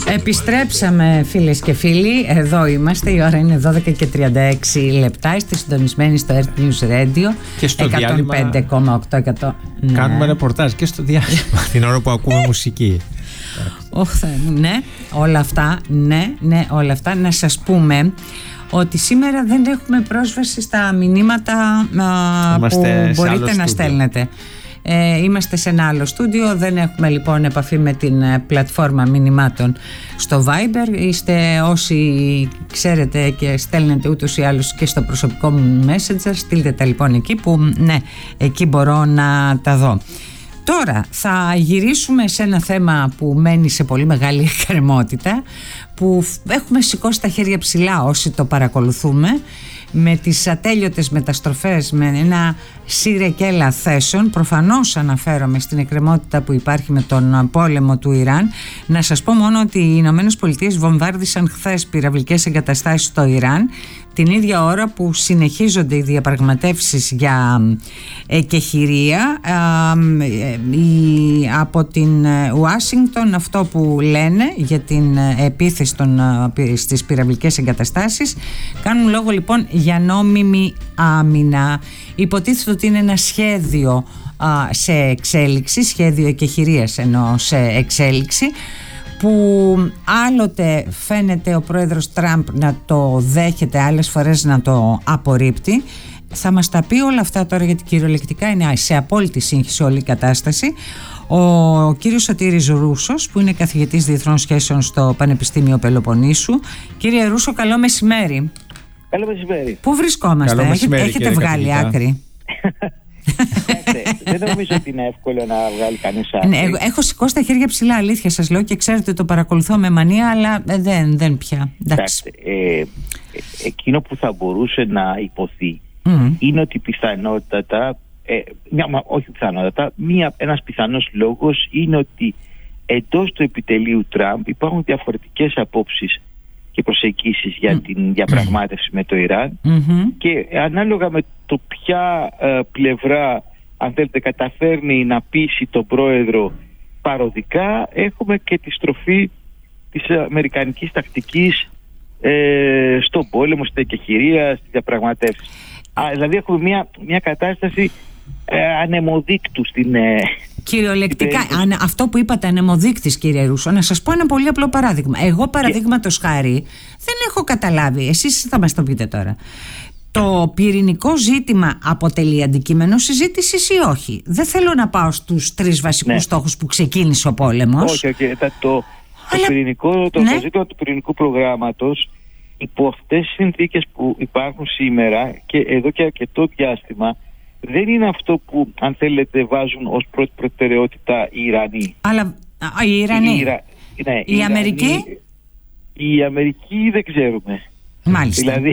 Επιστρέψαμε, φίλες και φίλοι. Εδώ είμαστε. Η ώρα είναι 12:36 λεπτά. Είστε συντονισμένοι στο Earth News Radio και στο 105,8%. Κάνουμε ρεπορτάζ και στο διάλειμμα την ώρα που ακούμε μουσική. Ναι, όλα αυτά. Ναι, όλα αυτά. Να σας πούμε ότι σήμερα δεν έχουμε πρόσβαση στα μηνύματα που μπορείτε να στέλνετε. Είμαστε σε ένα άλλο στούντιο, δεν έχουμε λοιπόν επαφή με την πλατφόρμα μηνυμάτων στο Viber. Είστε όσοι ξέρετε και στέλνετε ούτως ή άλλως και στο προσωπικό μου Messenger, στείλτε τα λοιπόν εκεί που ναι, εκεί μπορώ να τα δω. Τώρα θα γυρίσουμε σε ένα θέμα που μένει σε πολύ μεγάλη εκκρεμότητα, που έχουμε σηκώσει τα χέρια ψηλά όσοι το παρακολουθούμε, με τις ατέλειωτες μεταστροφές, με ένα σύρεκέλα θέσεων. Προφανώς αναφέρομαι στην εκκρεμότητα που υπάρχει με τον πόλεμο του Ιράν. Να σας πω μόνο ότι οι Ηνωμένες Πολιτείες βομβάρδισαν χθες πυραυλικές εγκαταστάσεις στο Ιράν, την ίδια ώρα που συνεχίζονται οι διαπραγματεύσεις για εκεχηρία. Από την Ουάσιγκτον αυτό που λένε για την επίθεση στις πυραυλικές εγκαταστάσεις, κάνουν λόγο λοιπόν για νόμιμη άμυνα. Υποτίθεται ότι είναι ένα σχέδιο σε εξέλιξη, σχέδιο εκεχηρίας ενώ σε εξέλιξη, που άλλοτε φαίνεται ο πρόεδρος Τραμπ να το δέχεται, άλλες φορές να το απορρίπτει. Θα μας τα πει όλα αυτά τώρα, γιατί κυριολεκτικά είναι σε απόλυτη σύγχυση όλη η κατάσταση. Ο κύριος Σωτήρης Ρούσος, που είναι καθηγητής διεθνών σχέσεων στο Πανεπιστήμιο Πελοποννήσου. Κύριε Ρούσο, καλό μεσημέρι. Καλό μεσημέρι. Πού βρισκόμαστε, έχετε βγάλει καθηγητά άκρη? Δεν νομίζω ότι είναι εύκολο να βγάλει κανείς άκρη. Ναι, έχω σηκώσει τα χέρια ψηλά, αλήθεια σας λέω, και ξέρετε το παρακολουθώ με μανία, αλλά δεν πια. Εκείνο που θα μπορούσε να υποθεί είναι ότι πιθανότατα, ένας πιθανός λόγος είναι ότι εντός του επιτελείου Τραμπ υπάρχουν διαφορετικές απόψεις και προσεγγίσεις για την διαπραγμάτευση με το Ιράν, και ανάλογα με το ποια πλευρά, αν θέλετε, καταφέρνει να πείσει τον πρόεδρο παροδικά, έχουμε και τη στροφή της αμερικανικής τακτικής στον πόλεμο, στην εκεχηρία, στη διαπραγματεύση. Δηλαδή έχουμε μια κατάσταση ανεμοδίκτου στην... Κυριολεκτικά, αυτό που είπατε, ανεμοδείκτης, κύριε Ρούσο, να σας πω ένα πολύ απλό παράδειγμα. Εγώ, παραδείγματος χάρη, δεν έχω καταλάβει, εσείς θα μας το πείτε τώρα, το πυρηνικό ζήτημα αποτελεί αντικείμενο συζήτησης ή όχι? Δεν θέλω να πάω στους 3 βασικούς στόχους που ξεκίνησε ο πόλεμος. Όχι. Το ζήτημα του πυρηνικού προγράμματος, υπό αυτές τις συνθήκες που υπάρχουν σήμερα και εδώ και αρκετό διάστημα, δεν είναι αυτό που, αν θέλετε, βάζουν ως πρώτη προτεραιότητα οι Ιρανοί. Αλλά οι Ιρανοί, η Αμερική? Η Αμερική δεν ξέρουμε. Μάλιστα. Δηλαδή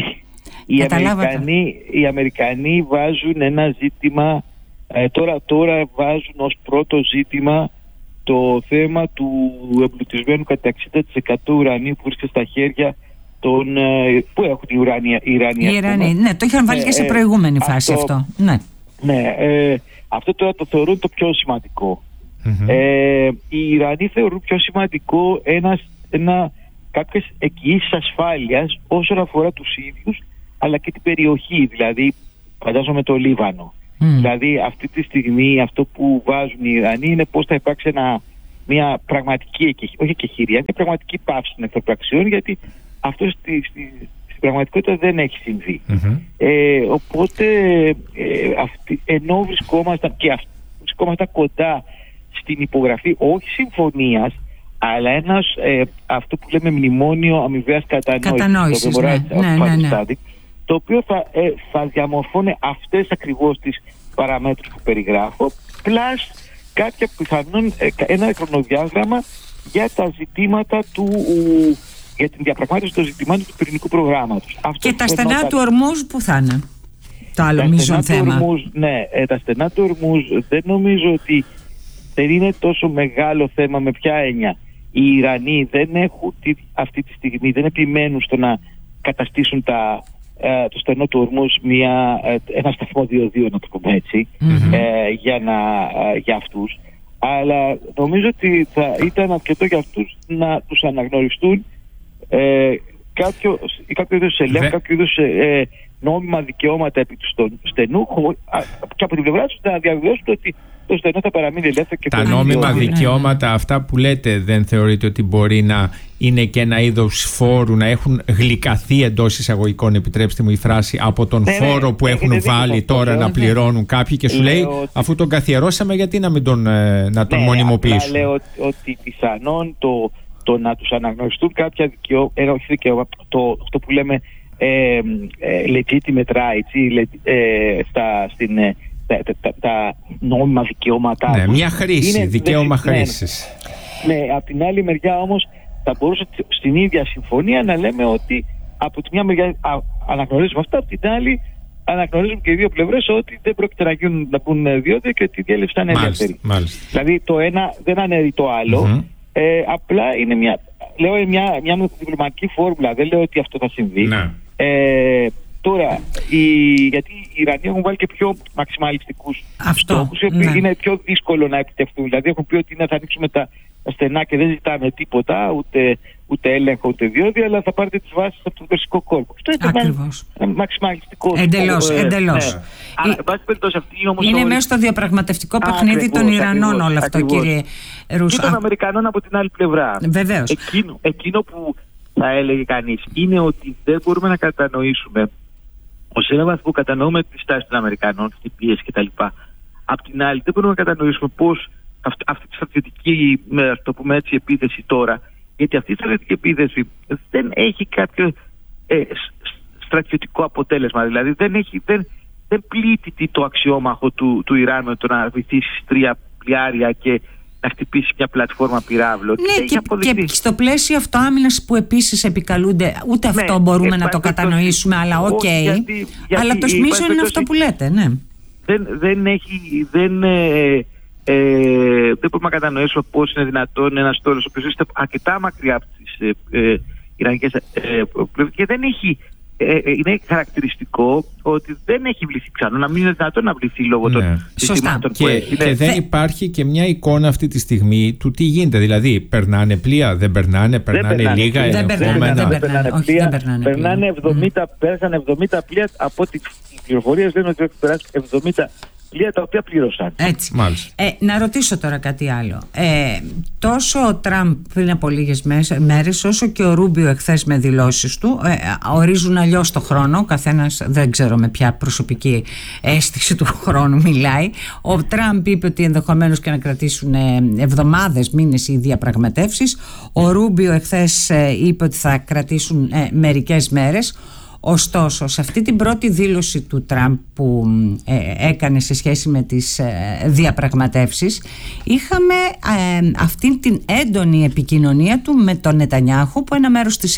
οι Αμερικανοί βάζουν ένα ζήτημα, τώρα βάζουν ως πρώτο ζήτημα το θέμα του εμπλουτισμένου κατά 60% ουρανίου που βρίσκεται στα χέρια που έχουν οι Ιρανοί. Ναι, το είχαν βάλει και σε προηγούμενη φάση αυτό. Ναι, αυτό τώρα το θεωρούν το πιο σημαντικό. Οι Ιρανοί θεωρούν πιο σημαντικό κάποιες εγγυήσεις ασφάλειας όσον αφορά τους ίδιους, αλλά και την περιοχή, δηλαδή φαντάζομαι το Λίβανο. Δηλαδή αυτή τη στιγμή αυτό που βάζουν οι Ιρανοί είναι πώς θα υπάρξει μια πραγματική, όχι εκεχηρία, μια πραγματική πάυση των εχθροπραξιών, γιατί αυτό στην πραγματικότητα δεν έχει συμβεί. Οπότε ενώ βρισκόμασταν κοντά στην υπογραφή όχι συμφωνίας, αλλά αυτό που λέμε μνημόνιο αμοιβαίας κατανόησης, το οποίο θα διαμορφώνει αυτές ακριβώς τις παραμέτρους που περιγράφω, πλάς κάποια πιθανόν ένα χρονοδιάγραμμα για τα ζητήματα για την διαπραγμάτευση των ζητημάτων του πυρηνικού προγράμματος. Και τα στενά του Ορμούζ που θα είναι το άλλο μείζον θέμα? Τα στενά του Ορμούζ δεν νομίζω ότι δεν είναι τόσο μεγάλο θέμα. Με ποια έννοια? Οι Ιρανοί δεν έχουν αυτή τη στιγμή, δεν επιμένουν στο να καταστήσουν το στενό του Ορμούζ ένα σταθμό διοδίων, να το πούμε έτσι, για αυτούς. Αλλά νομίζω ότι θα ήταν αρκετό για αυτούς να τους αναγνωριστούν κάποιο είδους ελέγχου, κάποιο είδους νόμιμα δικαιώματα επί του στενού, και από την πλευρά τους να διαβεβαιώσουν ότι το στενό θα παραμείνει ελεύθερο. Και τα νόμιμα δικαιώματα αυτά που λέτε, δεν θεωρείτε ότι μπορεί να είναι και ένα είδος φόρου, να έχουν γλυκαθεί εντός εισαγωγικών, επιτρέψτε μου η φράση, από τον φόρο που έχουν βάλει τώρα να πληρώνουν κάποιοι, και σου λέει αφού τον καθιερώσαμε γιατί να μην να τον μονιμοποιήσουμε. Απλά λέω ότι πιθανόν το να τους αναγνωριστούν κάποια δικαιώματα, αυτό που λέμε legitimate rights, τα νόμιμα δικαιώματά τους. Ναι, μια χρήση, δικαίωμα χρήσης. Ναι, από την άλλη μεριά όμως θα μπορούσε στην ίδια συμφωνία να λέμε ότι από τη μια μεριά αναγνωρίζουμε αυτά, από την άλλη αναγνωρίζουμε και οι δύο πλευρές ότι δεν πρόκειται να πούν διόδια και ότι η διέλευση θα είναι ελεύθερη. Δηλαδή το ένα δεν αναιρεί το άλλο. Απλά είναι μια διπλωματική φόρμουλα. Δεν λέω ότι αυτό θα συμβεί. Τώρα, γιατί οι Ιρανοί έχουν βάλει και πιο μαξιμαλιστικούς στόχους, οι οποίοι είναι πιο δύσκολο να επιτευχθούν. Δηλαδή έχουν πει ότι θα ανοίξουμε τα στενά και δεν ζητάμε τίποτα, ούτε έλεγχο ούτε διόδια, αλλά θα πάρετε τις βάσεις από τον Περσικό κόλπο. Αυτό είναι ένα μαξιμαλιστικό. Εντελώς. Είναι μέσα στο διαπραγματευτικό παιχνίδι των Ιρανών όλο αυτό, κύριε Ρούσο. Και των Αμερικανών από την άλλη πλευρά. Βεβαίως. Εκείνο που θα έλεγε κανείς είναι ότι δεν μπορούμε να κατανοήσουμε, ως ένα βαθμό κατανοούμε τη στάση των Αμερικανών, την πίεση κτλ. Απ' την άλλη, δεν μπορούμε να κατανοήσουμε πώς αυτή τη στρατιωτική, το πούμε έτσι, επίθεση τώρα, γιατί αυτή η στρατιωτική επίθεση δεν έχει κάποιο στρατιωτικό αποτέλεσμα. Δηλαδή δεν πλήττει το αξιόμαχο του Ιράν με το να βυθίσει 3 πλοιάρια και να χτυπήσει μια πλατφόρμα πυράβλων. Ναι, και στο πλαίσιο αυτοάμυνας που επίσης επικαλούνται, ούτε αυτό μπορούμε να το κατανοήσουμε, αλλά αλλά το σμίσιο είναι αυτό που λέτε, ναι. Δεν μπορούμε να κατανοήσουμε πώς είναι δυνατόν ένας στόλος ο οποίος είναι αρκετά μακριά από τις Ιρανικές πλευρές και δεν έχει. Είναι χαρακτηριστικό ότι δεν έχει βληθεί ξανά, να μην είναι δυνατόν να βληθεί λόγω των συστημάτων που έχει. Και δεν υπάρχει και μια εικόνα αυτή τη στιγμή του τι γίνεται. Δηλαδή, περνάνε πλοία, δεν περνάνε λίγα ελεγχόμενα. Δεν περνάνε 70 πλοία, από ό,τι οι πληροφορίες λένε ότι έχουν περάσει 70 πλοία τα οποία πλήρωσαν. Έτσι. Να ρωτήσω τώρα κάτι άλλο. Τόσο ο Τραμπ πριν από λίγες μέρες, όσο και ο Ρούμπιο εχθές με δηλώσεις του, ορίζουν αλλιώς το χρόνο. Ο καθένας δεν ξέρω με ποια προσωπική αίσθηση του χρόνου μιλάει. Ο Τραμπ είπε ότι ενδεχομένως και να κρατήσουν εβδομάδες, μήνες οι διαπραγματεύσεις. Ο Ρούμπιο εχθές είπε ότι θα κρατήσουν μερικές μέρες. Ωστόσο, σε αυτή την πρώτη δήλωση του Τραμπ που έκανε σε σχέση με τις διαπραγματεύσεις, είχαμε αυτή την έντονη επικοινωνία του με τον Νετανιάχου, που ένα μέρος της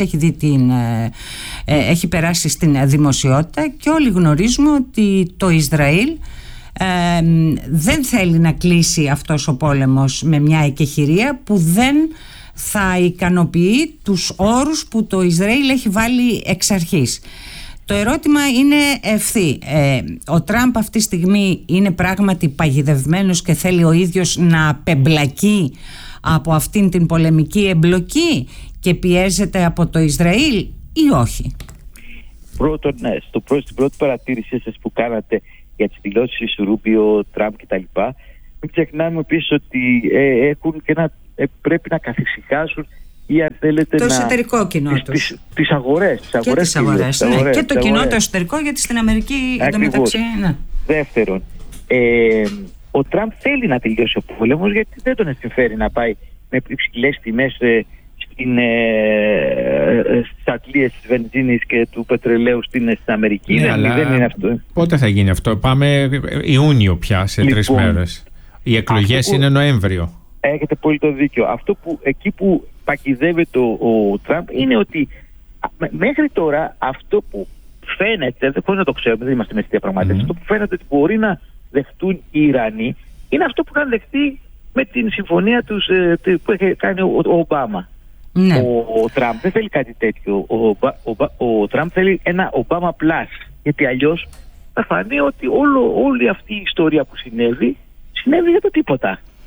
έχει περάσει στην δημοσιότητα, και όλοι γνωρίζουμε ότι το Ισραήλ δεν θέλει να κλείσει αυτός ο πόλεμος με μια εκεχηρία που δεν θα ικανοποιεί τους όρους που το Ισραήλ έχει βάλει εξ αρχής. Το ερώτημα είναι ευθύ. Ο Τραμπ αυτή τη στιγμή είναι πράγματι παγιδευμένος και θέλει ο ίδιος να απεμπλακεί από αυτήν την πολεμική εμπλοκή και πιέζεται από το Ισραήλ ή όχι? Πρώτον, στην πρώτη παρατήρησή σας που κάνατε για τις δηλώσεις του Ρούμπιο, Τραμπ κτλ., μην ξεχνάμε επίσης ότι έχουν και πρέπει να καθησυχάσουν ή αν θέλετε το εσωτερικό κοινό τους. Τις αγορές. Και το κοινό το εσωτερικό, γιατί στην Αμερική εντωμεταξύ. Ναι. Δεύτερον, ο Τραμπ θέλει να τελειώσει ο πόλεμος, γιατί δεν τον ενδιαφέρει να πάει με υψηλές τιμές στις ατλίες της βενζίνης και του πετρελαίου στην Αμερική. Ναι, δεν είναι αυτό. Πότε θα γίνει αυτό? Πάμε Ιούνιο πια, σε 3 μέρες. Οι εκλογές είναι Νοέμβριο. Έχετε πολύ το δίκιο. Εκεί που πακιδεύεται ο Τραμπ είναι ότι μέχρι τώρα αυτό που φαίνεται, δεν μπορεί να το ξέρουμε, δεν είμαστε μέσα στη διαπραγμάτευση, αυτό που φαίνεται ότι μπορεί να δεχτούν οι Ιρανοί είναι αυτό που είχαν δεχτεί με την συμφωνία τους που είχε κάνει ο Ομπάμα. Ναι. Ο Τραμπ δεν θέλει κάτι τέτοιο. Ο Τραμπ θέλει ένα Ομπάμα Plus, γιατί αλλιώς θα φανεί ότι όλη αυτή η ιστορία που συνέβη για το τίποτα.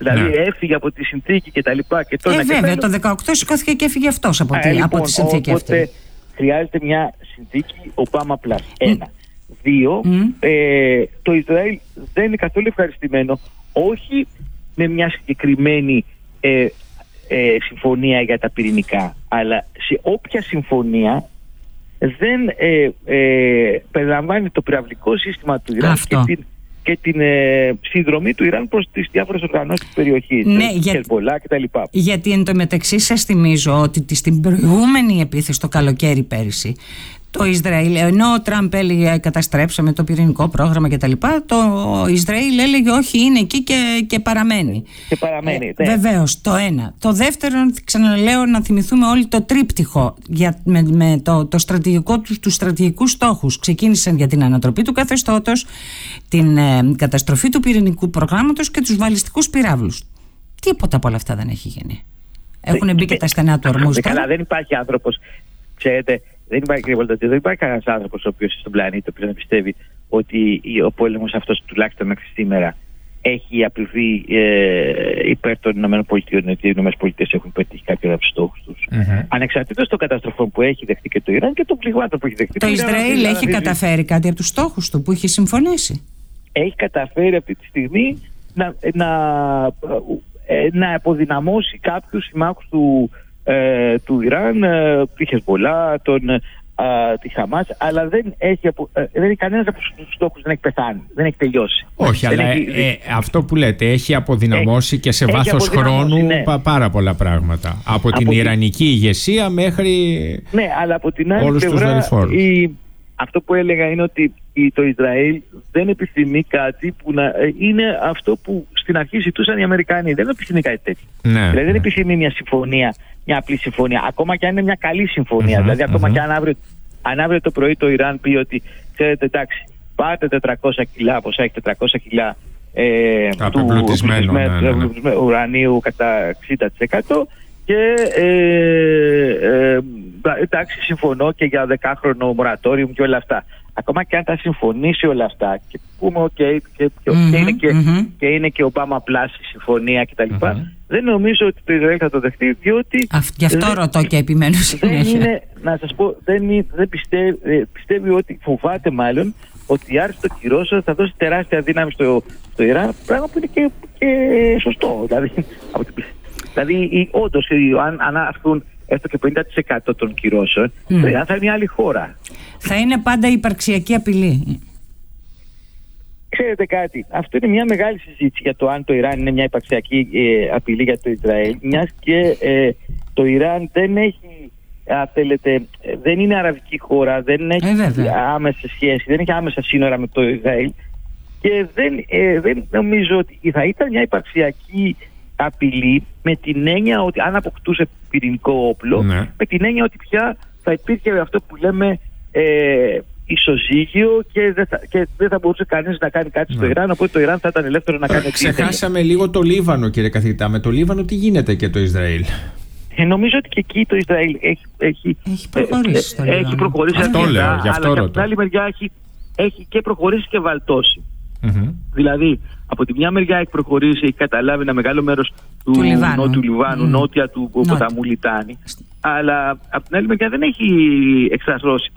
Δηλαδή έφυγε από τη συνθήκη κτλ. Βέβαια, το 18 σηκώθηκε και έφυγε αυτός από τη συνθήκη αυτή. Οπότε χρειάζεται μια συνθήκη Ομπάμα Plus. 1. 2. Το Ισραήλ δεν είναι καθόλου ευχαριστημένο, όχι με μια συγκεκριμένη συμφωνία για τα πυρηνικά, αλλά σε όποια συμφωνία δεν περιλαμβάνει το πυραυλικό σύστημα του Ιράν και την συνδρομή του Ιράν προς τις διάφορες οργανώσεις της περιοχής, Χεσμπολά κτλ. Γιατί εν τω μεταξύ σας θυμίζω ότι στην προηγούμενη επίθεση το καλοκαίρι πέρυσι, το Ισραήλ, ενώ ο Τραμπ έλεγε καταστρέψαμε το πυρηνικό πρόγραμμα κτλ., το Ισραήλ έλεγε όχι, είναι εκεί και παραμένει. Βεβαίως, το ένα. Το δεύτερο, ξαναλέω, να θυμηθούμε όλοι το τρίπτυχο με τους στρατηγικούς στόχους. Ξεκίνησαν για την ανατροπή του καθεστώτος, την καταστροφή του πυρηνικού προγράμματος και τους βαλιστικούς πυράβλους. Τίποτα από όλα αυτά δεν έχει γίνει. Έχουν μπει και τα στενά του ορμούς. Καλά, δεν υπάρχει άνθρωπος, ξέρετε. Δεν υπάρχει κανένας άνθρωπος ο οποίος στον πλανήτη να πιστεύει ότι ο πόλεμος αυτός, τουλάχιστον μέχρι σήμερα, έχει απληθεί υπέρ των ΗΠΑ, ότι οι ΗΠΑ έχουν πετύχει κάποιους από τους στόχους τους. Ανεξαρτήτως των καταστροφών που έχει δεχτεί και το Ιράν και των πληγμάτων που έχει δεχτεί. Το Ισραήλ έχει καταφέρει κάτι από τους στόχους του που έχει συμφωνήσει? Έχει καταφέρει αυτή τη στιγμή να αποδυναμώσει κάποιους συμμάχους του Ιράν, τη Χεσμπολά, τη Χαμάς, αλλά δεν έχει κανένας από τους στόχους δεν έχει πεθάνει, δεν έχει τελειώσει. Όχι, αλλά αυτό που λέτε έχει αποδυναμώσει και σε βάθος χρόνου πάρα πολλά πράγματα. Από την Ιρανική ηγεσία μέχρι αλλά από την άλλη όλους τους δορυφόρους. Αυτό που έλεγα είναι ότι το Ισραήλ δεν επιθυμεί κάτι που να είναι αυτό που στην αρχή ζητούσαν οι Αμερικανοί. Δεν επιθυμεί κάτι τέτοιο. Δηλαδή δεν επιθυμεί μια συμφωνία, μια απλή συμφωνία, ακόμα και αν είναι μια καλή συμφωνία. Δηλαδή ακόμα και αν αύριο το πρωί το Ιράν πει ότι ξέρετε, εντάξει, πάτε 400 κιλά, όπως έχει 400 κιλά του ουρανίου κατά 60%, και εντάξει, συμφωνώ και για 10χρονο μορατόριο και όλα αυτά. Ακόμα και αν τα συμφωνήσει όλα αυτά και πούμε και είναι και Ομπάμα Plus η συμφωνία κτλ., δεν νομίζω ότι το Ισραήλ θα το δεχτεί, διότι γι' αυτό ρωτώ και επιμένω συνέχεια. Να σας πω, δεν πιστεύει ότι φοβάται μάλλον ότι η άρση των κυρώσεων θα δώσει τεράστια δύναμη στο Ιράν, πράγμα που είναι και σωστό. Δηλαδή όντως αν έρθουν έστω και 50% των κυρώσεων, το Ιράν θα είναι μια άλλη χώρα. Θα είναι πάντα υπαρξιακή απειλή. Ξέρετε κάτι, αυτό είναι μια μεγάλη συζήτηση για το αν το Ιράν είναι μια υπαρξιακή απειλή για το Ισραήλ, μιας και το Ιράν δεν έχει, δεν είναι αραβική χώρα, δεν έχει άμεση σχέση, δεν έχει άμεσα σύνορα με το Ισραήλ, και δεν νομίζω ότι θα ήταν μια υπαρξιακή απειλή με την έννοια ότι αν αποκτούσε πυρηνικό όπλο, με την έννοια ότι πια θα υπήρχε αυτό που λέμε ισοζύγιο και δεν θα μπορούσε κανείς να κάνει κάτι στο Ιράν, οπότε το Ιράν θα ήταν ελεύθερο να κάνει. Ξεχάσαμε λίγο το Λίβανο, κύριε καθηγητά. Με το Λίβανο τι γίνεται και το Ισραήλ? Νομίζω ότι και εκεί το Ισραήλ έχει προχωρήσει. Αυτό λέω, γι' αυτό ρωτώ. Αλλά από την άλλη μεριά έχει και προχωρήσει και βαλτώσει. Δηλαδή, από τη μια μεριά έχει προχωρήσει, έχει καταλάβει ένα μεγάλο μέρος του νότιου Λιβάνου, νότια του ποταμού Λιτάνη. Αλλά από την άλλη μεριά δεν έχει εξαρθρώσει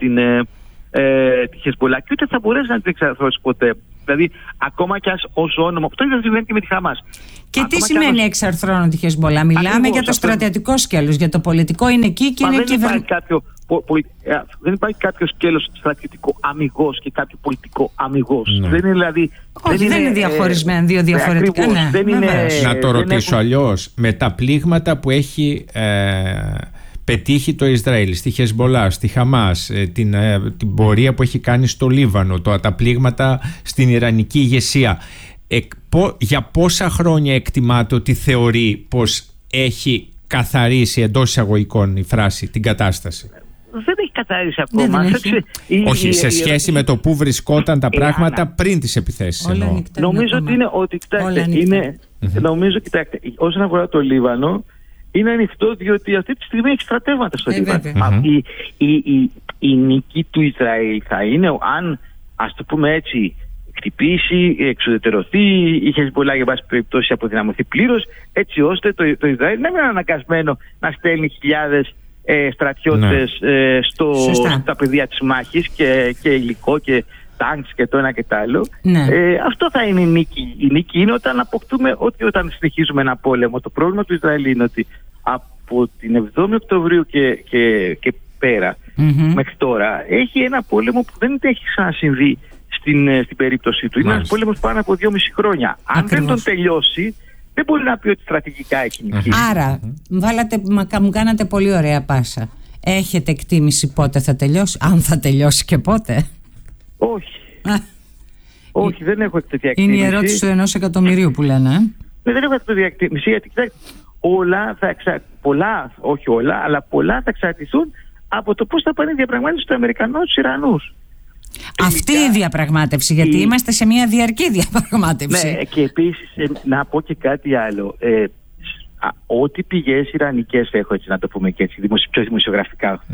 τη Χεσμπολά και ούτε θα μπορέσει να την εξαρθρώσει ποτέ. Δηλαδή, ακόμα και ως όνομα. Αυτό δεν συμβαίνει και με τη Χαμάς. Και τι σημαίνει εξαρθρώνω τη Χεσμπολά? Μιλάμε για το στρατιωτικό σκέλος, για το πολιτικό είναι εκεί και είναι κυβερνητικό. Δεν υπάρχει κάποιο σκέλος στρατιωτικό αμιγώς και κάποιο πολιτικό αμιγώς. Δεν είναι δηλαδή. Όχι, δεν είναι διαχωρισμένα δύο διαφορετικά. Να το ρωτήσω αλλιώς. Με τα πλήγματα που έχει πετύχει το Ισραήλ στη Χεσμπολά, στη Χαμάς, την πορεία που έχει κάνει στο Λίβανο, τα πλήγματα στην Ιρανική ηγεσία, για πόσα χρόνια εκτιμάται ότι θεωρεί πως έχει καθαρίσει, εντός εισαγωγικών η φράση, την κατάσταση? Δεν έχει καθαρίσει ακόμα. Όχι, σε σχέση με το που βρισκόταν τα πράγματα πριν τις επιθέσεις. Νομίζω ότι νομίζω, κοιτάξτε, όσον αφορά το Λίβανο, είναι ανοιχτό, διότι αυτή τη στιγμή έχει στρατεύματα στο Λίβανο. Η νίκη του Ισραήλ θα είναι, αν ας το πούμε έτσι, χτυπήσει, εξουδετερωθεί, η Χεσμπολά για πάση περιπτώσει αποδυναμωθεί πλήρως, έτσι ώστε το Ισραήλ να μην είναι αναγκασμένο να στέλνει χιλιάδες στρατιώτες στα πεδία της μάχης και υλικό και τάγκς και το ένα και το άλλο. Αυτό θα είναι η νίκη. Η νίκη είναι όταν αποκτούμε, όταν συνεχίζουμε ένα πόλεμο. Το πρόβλημα του Ισραήλ είναι ότι από την 7η Οκτωβρίου και πέρα μέχρι τώρα έχει ένα πόλεμο που δεν έχει ξανασυμβεί στην περίπτωση του. Είναι ένας πόλεμος πάνω από 2,5 χρόνια. Αν δεν τον τελειώσει, δεν μπορεί να πει ότι στρατηγικά έχει νικήσει. Άρα, μου κάνατε πολύ ωραία πάσα. Έχετε εκτίμηση πότε θα τελειώσει, αν θα τελειώσει και πότε? Όχι. Όχι, δεν έχω τέτοια εκτίμηση. Είναι η ερώτηση του 1 εκατομμυρίου που λένε. Δεν έχω τέτοια εκτίμηση, γιατί όλα όχι όλα, αλλά πολλά θα εξαρτηθούν από το πώς θα πάνε οι διαπραγμάτευση των Αμερικανών στους Ιρανούς. Αυτή η διαπραγμάτευση, γιατί είμαστε σε μια διαρκή διαπραγμάτευση. Ναι, και επίσης να πω και κάτι άλλο. Ό,τι πηγές ιρανικές έχω, έτσι να το πούμε και έτσι, πιο δημοσιογραφικά,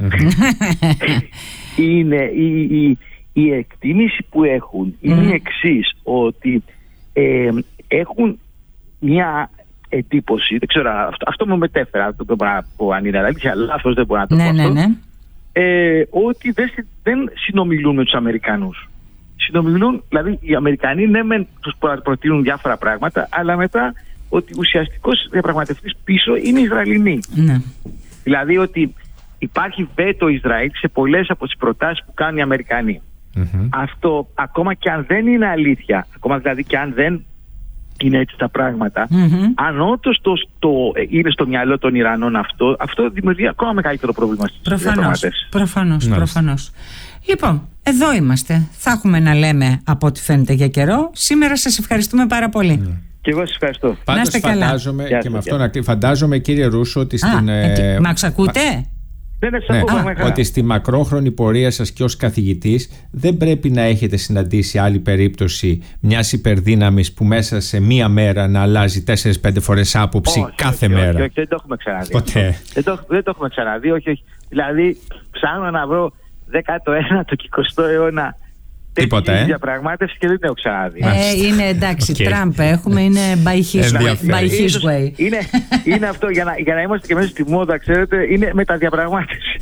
είναι η εκτίμηση που έχουν είναι η εξής, ότι έχουν μια εντύπωση, δεν ξέρω, αυτό μου μετέφερα, δεν μπορώ να πω αν είναι αλήθεια, αλλά αυτός δεν μπορεί να το πω αυτό. Ότι δεν συνομιλούν με τους Αμερικανούς. Συνομιλούν, δηλαδή οι Αμερικανοί τους προτείνουν διάφορα πράγματα, αλλά μετά ότι ουσιαστικός διαπραγματευτής πίσω είναι οι Ισραηλινοί. Δηλαδή ότι υπάρχει βέτο Ισραήλ σε πολλές από τις προτάσεις που κάνουν οι Αμερικανοί. Αυτό, ακόμα και αν δεν είναι αλήθεια, ακόμα δηλαδή και αν δεν είναι έτσι τα πράγματα, αν όντως είναι στο μυαλό των Ιρανών αυτό δημιουργεί ακόμα μεγαλύτερο πρόβλημα στις διαπραγματεύσεις. Προφανώς. Λοιπόν, εδώ είμαστε. Θα έχουμε να λέμε από ό,τι φαίνεται για καιρό. Σήμερα σας ευχαριστούμε πάρα πολύ. Και εγώ σας ευχαριστώ. Πάντως φαντάζομαι, και με αυτό να φαντάζομαι, κύριε Ρούσο, ότι στην... Μα ακούτε? Ότι στη μακρόχρονη πορεία σας και ως καθηγητής δεν πρέπει να έχετε συναντήσει άλλη περίπτωση μιας υπερδύναμης που μέσα σε μία μέρα να αλλάζει 4-5 φορές άποψη κάθε μέρα. Όχι, δεν το έχουμε ξαναδεί. Ποτέ. Δεν το έχουμε ξαναδεί, όχι. Δηλαδή ψάχνω να βρω 19ο και 20ο αιώνα τίποτα, διαπραγμάτευση και δεν το έχω ξαναδεί. Είναι εντάξει, Τραμπ έχουμε, είναι by his way. Είναι αυτό, για να είμαστε και μέσα στη μόδα, ξέρετε, είναι μεταδιαπραγμάτευση.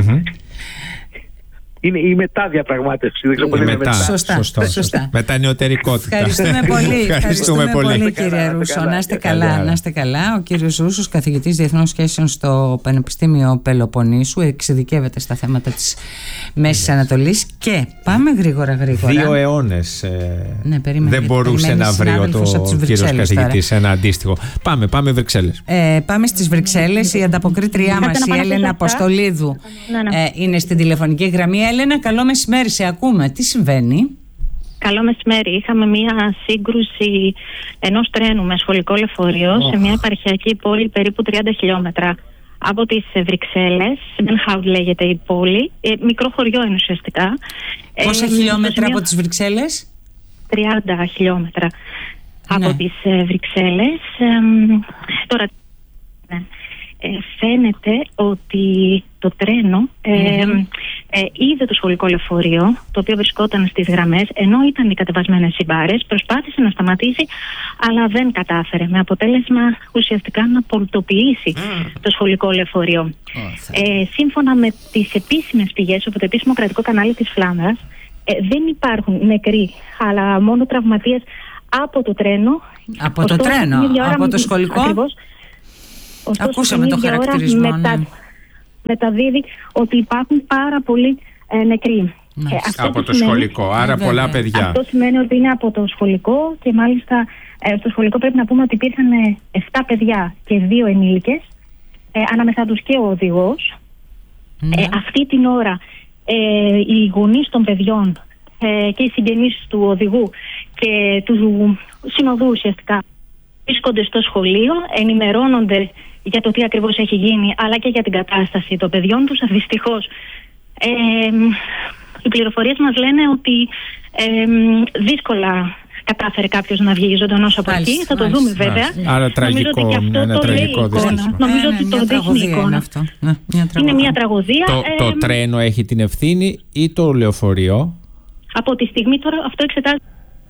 Είναι η μεταδιαπραγμάτευση. Δεν ξέρω πώς είναι μετά. Σωστά. Μετανεωτερικότητα. Ευχαριστούμε πολύ κύριε Ρούσο. Να είστε καλά. Ο κύριος Ρούσος, καθηγητής Διεθνών Σχέσεων στο Πανεπιστήμιο Πελοποννήσου, εξειδικεύεται στα θέματα της Μέσης Ανατολής. Και πάμε γρήγορα. 2 αιώνες δεν μπορούσε να βρει ο κύριος καθηγητής ένα αντίστοιχο. Πάμε Βρυξέλλες. Πάμε στις Βρυξέλλες. Η ανταποκρίτριά μας, η Έλενα Αποστολίδου, είναι στην τηλεφωνική γραμμή. Έλενα, καλό μεσημέρι, σε ακούμε. Τι συμβαίνει? Καλό μεσημέρι. Είχαμε μία σύγκρουση ενός τρένου με σχολικό λεωφορείο σε μια επαρχιακή πόλη περίπου 30 χιλιόμετρα από τις Βρυξέλλες. Μπενχάουντ λέγεται η πόλη. Μικρό χωριό είναι ουσιαστικά. Πόσα χιλιόμετρα από τις Βρυξέλλες? 30 χιλιόμετρα από τις Βρυξέλλες. Τώρα φαίνεται ότι το τρένο είδε το σχολικό λεωφορείο, το οποίο βρισκόταν στις γραμμές, ενώ ήταν οι κατεβασμένες οι μπάρες, προσπάθησε να σταματήσει, αλλά δεν κατάφερε, με αποτέλεσμα ουσιαστικά να πολιτοποιήσει το σχολικό λεωφορείο. Σύμφωνα με τις επίσημες πηγές από το επίσημο κρατικό κανάλι της Φλάνδρας, δεν υπάρχουν νεκροί, αλλά μόνο τραυματίες από το τρένο. Από το σχολικό. Ακριβώς. Ακούσαμε το χαρακτηρισμό. Μεταδίδει ότι υπάρχουν πάρα πολλοί νεκροί. Από το σχολικό, άρα πολλά παιδιά. Αυτό σημαίνει ότι είναι από το σχολικό και μάλιστα στο σχολικό πρέπει να πούμε ότι υπήρχαν 7 παιδιά και 2 ενήλικες, ανάμεσά τους και ο οδηγός. Αυτή την ώρα οι γονείς των παιδιών και οι συγγενείς του οδηγού και του συνοδού ουσιαστικά βρίσκονται στο σχολείο, ενημερώνονται για το τι ακριβώς έχει γίνει, αλλά και για την κατάσταση των παιδιών τους. Δυστυχώς οι πληροφορίες μας λένε ότι δύσκολα κατάφερε κάποιος να βγει ζωντανός από εκεί. Θα το δούμε βέβαια. Άρα τραγικό, ένα τραγικό δυστυχώς. Νομίζω ότι το δείχνει η εικόνα. Είναι μια τραγωδία. Το τρένο έχει την ευθύνη ή το λεωφορείο? Από τη στιγμή τώρα αυτό εξετάζεται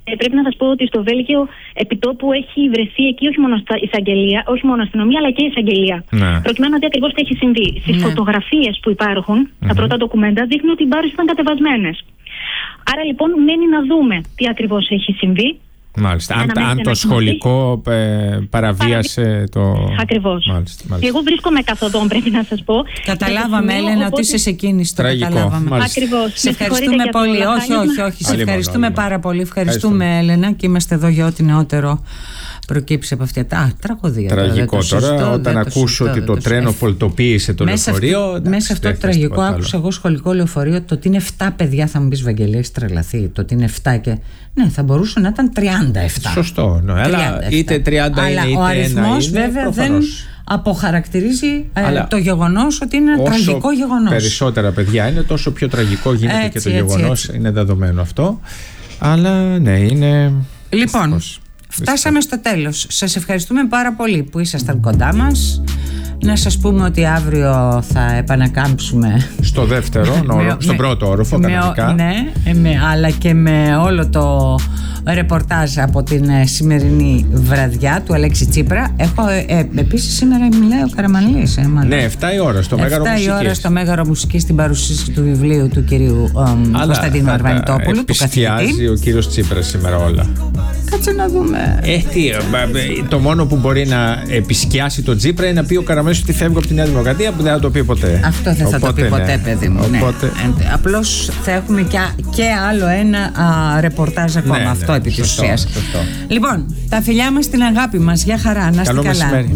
πρέπει να σας πω ότι στο Βέλγιο επιτόπου έχει βρεθεί εκεί όχι μόνο εισαγγελία, όχι μόνο αστυνομία, αλλά και εισαγγελία. Ναι. Προκειμένου να δει ακριβώς τι έχει συμβεί. Στις φωτογραφίες που υπάρχουν, τα πρώτα ντοκουμέντα, δείχνουν ότι οι μπάρες ήταν κατεβασμένες. Άρα λοιπόν μένει να δούμε τι ακριβώς έχει συμβεί. Μάλιστα. Αν το σχολικό παραβίασε το. Ακριβώς. Μάλιστα. Και εγώ βρίσκομαι καθοδόν, πρέπει να σας πω. Καταλάβαμε, Έλενα, ότι είσαι σε κίνηση. Το καταλάβαμε. Ακριβώς. Σε ευχαριστούμε πολύ. Όχι. Σε ευχαριστούμε πάρα πολύ. Ευχαριστούμε, Έλενα, και είμαστε εδώ για ό,τι νεότερο προκύψει από αυτή. Τραγωδία. Τραγικό τώρα, όταν ακούσω ότι το τρένο πολτοποίησε το λεωφορείο. Μέσα αυτό το τραγικό, άκουσα εγώ σχολικό λεωφορείο, το ότι είναι 7 παιδιά. Θα μου πει, Βαγγελία, έχει τρελαθεί. Το ότι είναι 7 και. Ναι, θα μπορούσε να ήταν 37. Σωστό, ναι, αλλά είτε 30 αλλά είναι, είτε ο αριθμός βέβαια προφανώς δεν αποχαρακτηρίζει το γεγονός ότι είναι ένα τραγικό γεγονός. Περισσότερα παιδιά είναι, τόσο πιο τραγικό γίνεται έτσι, και το γεγονός. Είναι δεδομένο αυτό. Αλλά ναι, είναι. Λοιπόν, φτάσαμε στο τέλος. Σας ευχαριστούμε πάρα πολύ που ήσασταν κοντά μας. Να σας πούμε ότι αύριο θα επανακάμψουμε στο δεύτερο, στον πρώτο όροφο κανονικά. Ναι, αλλά και με όλο το ρεπορτάζ από την σημερινή βραδιά του Αλέξη Τσίπρα. Επίσης σήμερα μιλάει ο Καραμανλής. Ναι, 7 η ώρα στο Μέγαρο Μουσικής. 7 η ώρα στο Μέγαρο Μουσικής, στην παρουσίαση του βιβλίου του κυρίου Κωνσταντίνου Αρβανιτόπουλου. Επιστιάζει ο κύριος Τσίπρας σήμερα όλα. Κάτσε να δούμε. Το μόνο που μπορεί να επισκιάσει τον Τσίπρα είναι να πει ο Καραμανλής ότι φεύγει από τη Νέα Δημοκρατία, που δεν θα το πει ποτέ. Αυτό δεν θα το πει ποτέ, παιδί μου. Απλώς θα έχουμε και άλλο ένα ρεπορτάζ ακόμα. Αυτό επί της ουσίας. Λοιπόν, τα φιλιά μας, την αγάπη μας. Γεια χαρά, να είστε καλά.